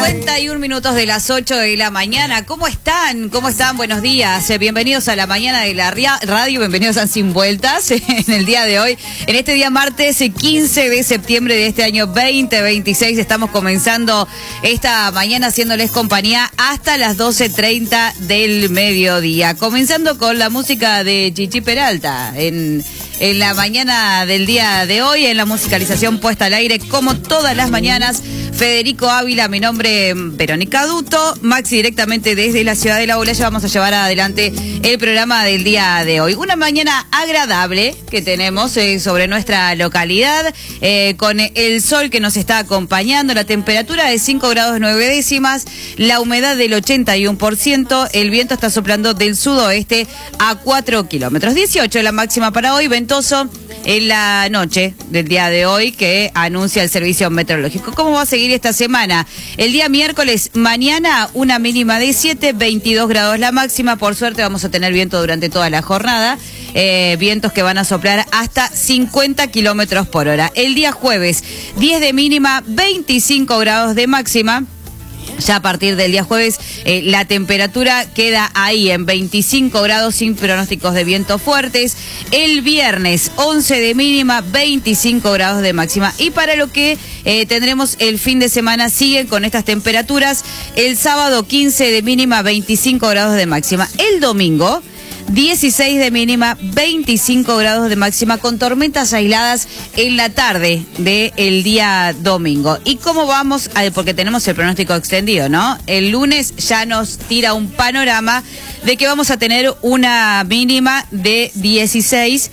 51 minutos de las 8 de la mañana. ¿Cómo están? ¿Cómo están? Buenos días. Bienvenidos a la mañana de la radio. Bienvenidos a Sin Vueltas en el día de hoy. En este día martes 15 de septiembre de este año 2026 estamos comenzando esta mañana haciéndoles compañía hasta las 12:30 del mediodía. Comenzando con la música de Chichi Peralta en la mañana del día de hoy, en la musicalización puesta al aire como todas las mañanas. Federico Ávila, mi nombre Verónica Duto, Maxi directamente desde la ciudad de La Bolaya. Vamos a llevar adelante el programa del día de hoy. Una mañana agradable que tenemos sobre nuestra localidad, con el sol que nos está acompañando, la temperatura de 5 grados 9 décimas, la humedad del 81%, el viento está soplando del sudoeste a 4 kilómetros. 18 la máxima para hoy, ventoso en la noche del día de hoy que anuncia el servicio meteorológico. ¿Cómo va a seguir esta semana? El día miércoles, mañana una mínima de 7, 22 grados la máxima. Por suerte vamos a tener viento durante toda la jornada. Vientos que van a soplar hasta 50 kilómetros por hora. El día jueves, 10 de mínima, 25 grados de máxima. Ya a partir del día jueves la temperatura queda ahí en 25 grados sin pronósticos de vientos fuertes. El viernes 11 de mínima, 25 grados de máxima. Y para lo que tendremos el fin de semana siguen con estas temperaturas. El sábado 15 de mínima, 25 grados de máxima. El domingo 16 de mínima, 25 grados de máxima, con tormentas aisladas en la tarde del día domingo. ¿Y cómo vamos? Porque tenemos el pronóstico extendido, ¿no? El lunes ya nos tira un panorama de que vamos a tener una mínima de 16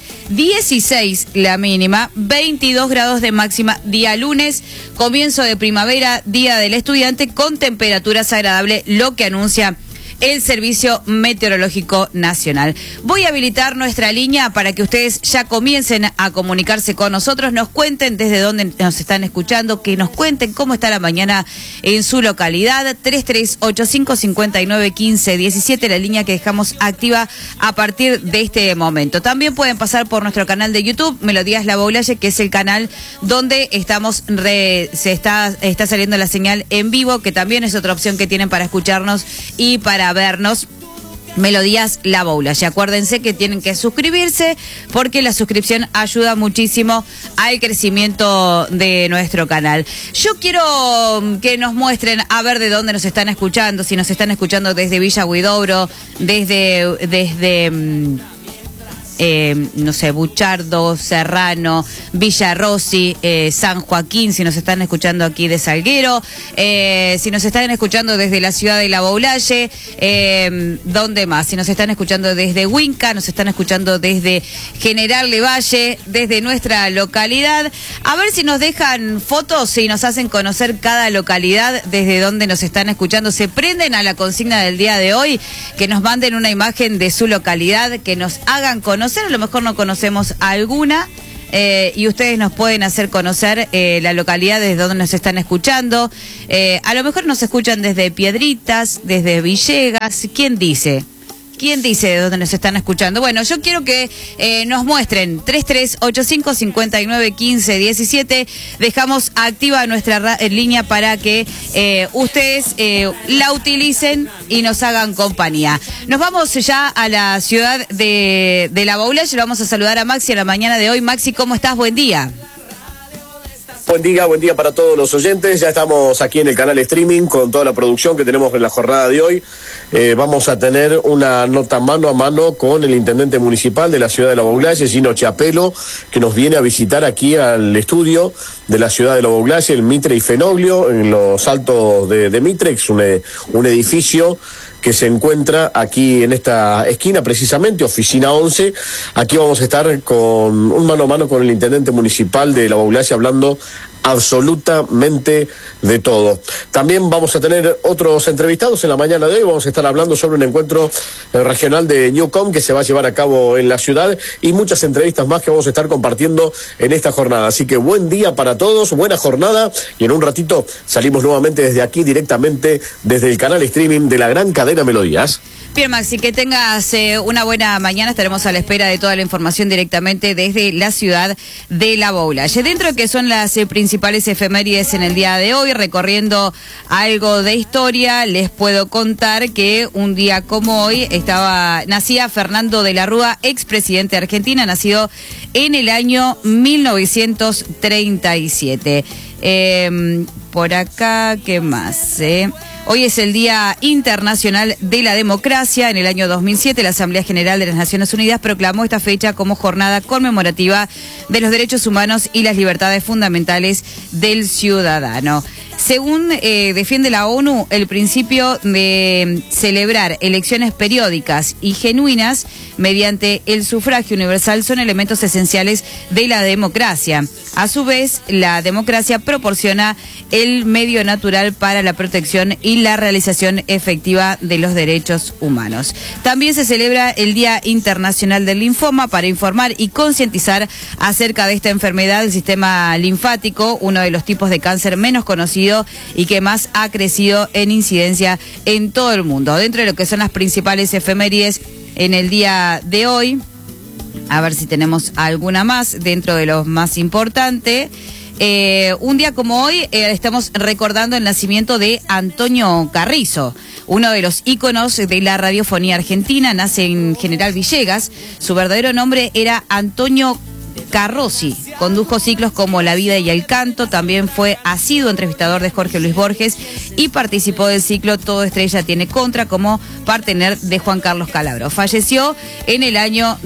la mínima, 22 grados de máxima, día lunes, comienzo de primavera, día del estudiante, con temperaturas agradables, lo que anuncia el Servicio Meteorológico Nacional. Voy a habilitar nuestra línea para que ustedes ya comiencen a comunicarse con nosotros, nos cuenten desde dónde nos están escuchando, que nos cuenten cómo está la mañana en su localidad. 3385-5915-17, la línea que dejamos activa a partir de este momento. También pueden pasar por nuestro canal de YouTube, Melodías La Bolaya, que es el canal donde estamos está saliendo la señal en vivo, que también es otra opción que tienen para escucharnos y para vernos. Melodías La Bolaya. Acuérdense que tienen que suscribirse porque la suscripción ayuda muchísimo al crecimiento de nuestro canal. Yo quiero que nos muestren a ver de dónde nos están escuchando, si nos están escuchando desde Villa Huidobro, desde no sé, Buchardo, Serrano, Villa Rossi, San Joaquín, si nos están escuchando aquí de Salguero, si nos están escuchando desde la ciudad de La Bolaya, ¿dónde más? Si nos están escuchando desde Huinca, nos están escuchando desde General Lavalle, desde nuestra localidad. A ver si nos dejan fotos y nos hacen conocer cada localidad desde donde nos están escuchando. Se prenden a la consigna del día de hoy, que nos manden una imagen de su localidad, que nos hagan conocer. A lo mejor no conocemos alguna y ustedes nos pueden hacer conocer la localidad desde donde nos están escuchando. A lo mejor nos escuchan desde Piedritas, desde Villegas. ¿Quién dice? ¿Quién dice de dónde nos están escuchando? Bueno, yo quiero que nos muestren 3385-5915-17. Dejamos activa nuestra línea para que ustedes la utilicen y nos hagan compañía. Nos vamos ya a la ciudad de La Bolaya. Le vamos a saludar a Maxi a la mañana de hoy. Maxi, ¿cómo estás? Buen día. Buen día para todos los oyentes. Ya estamos aquí en el canal streaming con toda la producción que tenemos en la jornada de hoy. Vamos a tener una nota mano a mano con el intendente municipal de la ciudad de La Bolaya, Gino Chiapello, que nos viene a visitar aquí al estudio de la ciudad de La Bolaya, el Mitre y Fenoglio, en los altos de Mitre, que es un edificio que se encuentra aquí en esta esquina, precisamente, oficina 11. Aquí vamos a estar con un mano a mano con el intendente municipal de La Bolaya, hablando absolutamente de todo. También vamos a tener otros entrevistados en la mañana de hoy. Vamos a estar hablando sobre un encuentro regional de Newcom que se va a llevar a cabo en la ciudad y muchas entrevistas más que vamos a estar compartiendo en esta jornada. Así que buen día para todos, buena jornada, y en un ratito salimos nuevamente desde aquí, directamente desde el canal streaming de la gran cadena Melodías. Bien, Maxi, que tengas una buena mañana. Estaremos a la espera de toda la información directamente desde la ciudad de La Bolaya. Dentro de que son las principales principales efemérides en el día de hoy. Recorriendo algo de historia, les puedo contar que un día como hoy nacía Fernando de la Rúa, expresidente de Argentina, nacido en el año 1937. Por acá, ¿qué más? Hoy es el Día Internacional de la Democracia. En el año 2007, la Asamblea General de las Naciones Unidas proclamó esta fecha como jornada conmemorativa de los derechos humanos y las libertades fundamentales del ciudadano. Según defiende la ONU, el principio de celebrar elecciones periódicas y genuinas mediante el sufragio universal son elementos esenciales de la democracia. A su vez, la democracia proporciona el medio natural para la protección y la realización efectiva de los derechos humanos. También se celebra el Día Internacional del Linfoma para informar y concientizar acerca de esta enfermedad del sistema linfático, uno de los tipos de cáncer menos conocido y que más ha crecido en incidencia en todo el mundo. Dentro de lo que son las principales efemérides en el día de hoy, a ver si tenemos alguna más dentro de lo más importante. Un día como hoy estamos recordando el nacimiento de Antonio Carrizo, uno de los íconos de la radiofonía argentina. Nace en General Villegas. Su verdadero nombre era Antonio Carrozzi. Condujo ciclos como La vida y el canto. También fue asiduo entrevistador de Jorge Luis Borges y participó del ciclo Todo estrella tiene contra como partener de Juan Carlos Calabro. Falleció en el año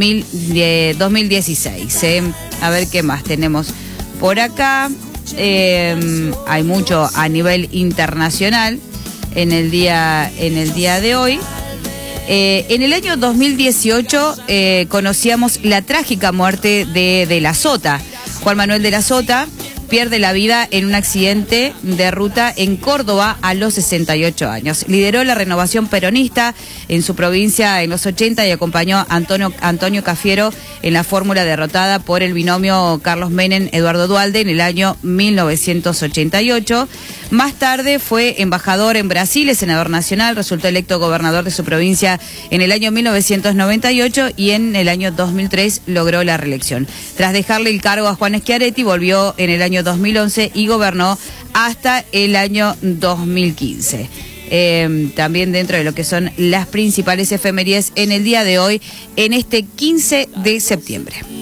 2016. A ver qué más tenemos por acá. Hay mucho a nivel internacional en el día de hoy. En el año 2018 conocíamos la trágica muerte de la Sota. Juan Manuel de la Sota pierde la vida en un accidente de ruta en Córdoba a los 68 años. Lideró la renovación peronista en su provincia en los 80 y acompañó a Antonio Cafiero en la fórmula derrotada por el binomio Carlos Menem-Eduardo Duhalde en el año 1988. Más tarde fue embajador en Brasil, es senador nacional, resultó electo gobernador de su provincia en el año 1998 y en el año 2003 logró la reelección. Tras dejarle el cargo a Juan Schiaretti, volvió en el año 2011 y gobernó hasta el año 2015. También dentro de lo que son las principales efemérides en el día de hoy, en este 15 de septiembre.